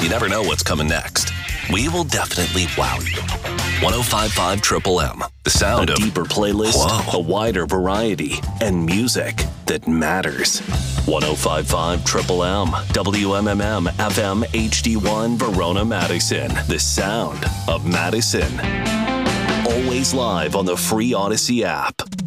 You never know what's coming next. We will definitely wow you. 105.5 Triple M. The sound of a deeper playlist, Whoa. a wider variety, and music that matters. 105.5 Triple M, WMMM FM HD1 Verona, Madison. The sound of Madison. Always live on the free Odyssey app.